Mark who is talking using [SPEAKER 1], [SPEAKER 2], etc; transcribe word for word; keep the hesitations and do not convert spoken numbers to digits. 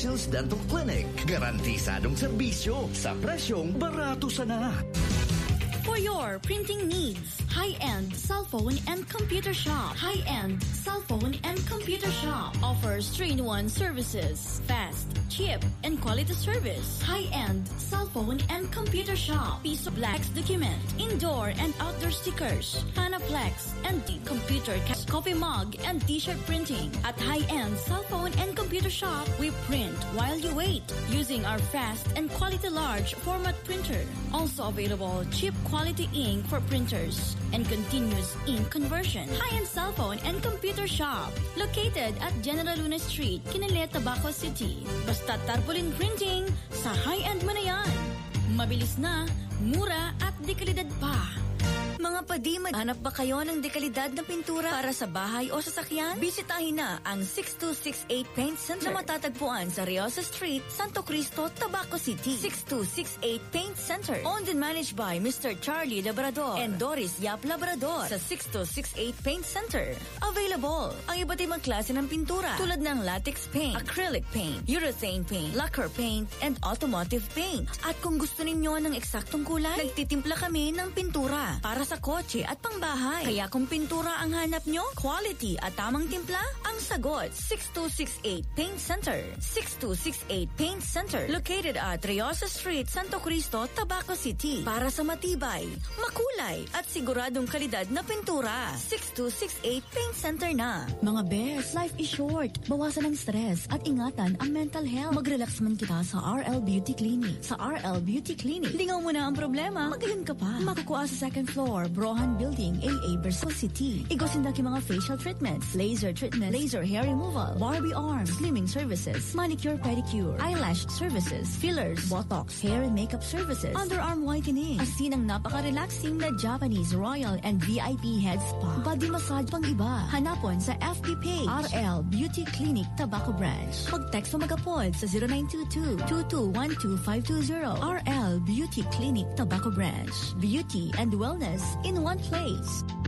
[SPEAKER 1] Professionals Dental Clinic. Garantisadong serbisyo sa presyong barato sana.
[SPEAKER 2] For your printing needs, high-end cell phone and computer shop. High-end cell phone and computer shop offers three-in-one services. Fast, cheap, and quality service. High-end cell phone and computer shop. Piso Blacks document. Indoor and outdoor stickers. Panaflex and the computer coffee mug and t-shirt printing. At high-end cell phone and computer shop, we print while you wait using our fast and quality large format printer. Also available cheap quality ink for printers and continuous ink conversion. High-end cell phone and computer shop located at General Luna Street, Kinaleta, Baco City. Basta tarpaulin printing, sa high-end mo na yan. Mabilis na, mura at dekalidad pa. Mga padi, hanap ba kayo ng dekalidad na pintura para sa bahay o sasakyan? Bisitahin na ang six two six eight Paint Center na matatagpuan sa Riosa Street, Santo Cristo, Tabaco City. six two six eight Paint Center. Owned and managed by Mister Charlie Labrador and Doris Yap Labrador sa six two six eight Paint Center. Available ang iba't ibang klase ng pintura tulad ng latex paint, acrylic paint, urethane paint, lacquer paint, and automotive paint. At kung gusto ninyo ng eksaktong kulay, nagtitimpla kami ng pintura para sa sa kotse at pangbahay. Kaya kung pintura ang hanap nyo, quality at tamang timpla, ang sagot. six two six eight Paint Center. six two six eight Paint Center. Located at Riosa Street, Santo Cristo, Tabaco City. Para sa matibay, makulay at siguradong kalidad na pintura. six two six eight Paint Center na.
[SPEAKER 3] Mga bes, life is short. Bawasan ang stress at ingatan ang mental health. Mag-relax man kita sa R L Beauty Clinic. Sa R L Beauty Clinic, lingaw mo na ang problema, magayon ka pa. Makukuha sa second floor, Brohan Building, A A, Verso City. Igosin daki mga facial treatments, laser treatments, laser hair removal, Barbie arms, slimming services, manicure, pedicure, eyelash services, fillers, botox, hair and makeup services, underarm whitening, asin ang napaka-relaxing na Japanese Royal and V I P head spa, body massage pang iba. Hanapon sa F B page, R L Beauty Clinic, Tabaco Branch. Mag-text o mag-apod sa zero nine two two, two two one two five two zero. R L Beauty Clinic, Tabaco Branch. Beauty and wellness in one place.